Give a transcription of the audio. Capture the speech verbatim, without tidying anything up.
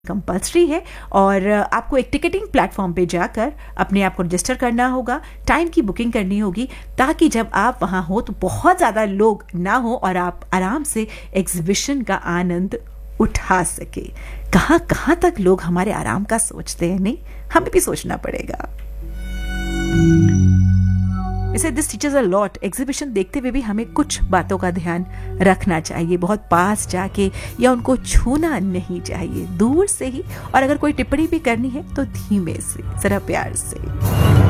Compulsory है और आपको एक टिकटिंग प्लेटफॉर्म पे जाकर अपने आप को रजिस्टर करना होगा, टाइम की बुकिंग करनी होगी ताकि जब आप वहाँ हो तो बहुत ज़्यादा लोग ना हो और आप आराम से एग्जीबिशन का आनंद उठा सके। कहाँ कहाँ तक लोग हमारे आराम का सोचते हैं, नहीं, हमें भी सोचना पड़ेगा। इसे this teachers a lot. Exhibition देखते हुए भी हमें कुछ बातों का ध्यान रखना चाहिए। बहुत पास जाके या उनको छूना नहीं चाहिए, दूर से ही, और अगर कोई टिप्पणी भी करनी है तो धीमे से, जरा प्यार से।